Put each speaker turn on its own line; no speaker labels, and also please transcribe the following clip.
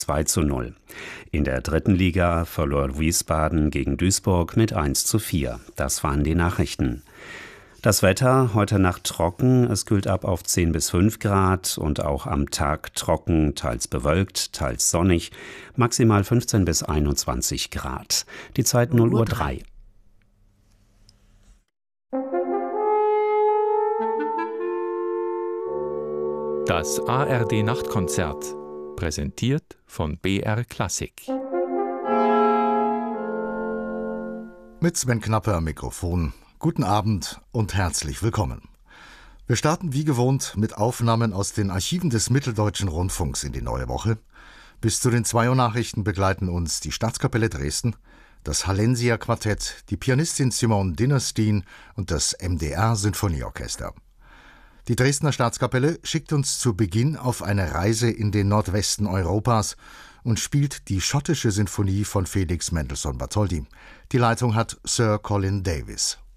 2:0. In der dritten Liga verlor Wiesbaden gegen Duisburg mit 1:4. Das waren die Nachrichten. Das Wetter, heute Nacht trocken, es kühlt ab auf 10 bis 5 Grad und auch am Tag trocken, teils bewölkt, teils sonnig, maximal 15 bis 21 Grad. Die Zeit 0:03 Uhr.
Das ARD-Nachtkonzert, präsentiert von BR Klassik.
Mit Sven Knapper am Mikrofon. Guten Abend und herzlich willkommen. Wir starten wie gewohnt mit Aufnahmen aus den Archiven des Mitteldeutschen Rundfunks in die neue Woche. Bis zu den 2 Uhr Nachrichten begleiten uns die Staatskapelle Dresden, das Hallensia Quartett, die Pianistin Simone Dinnerstein und das MDR Sinfonieorchester. Die Dresdner Staatskapelle schickt uns zu Beginn auf eine Reise in den Nordwesten Europas und spielt die schottische Sinfonie von Felix Mendelssohn Bartholdy. Die Leitung hat Sir Colin Davis.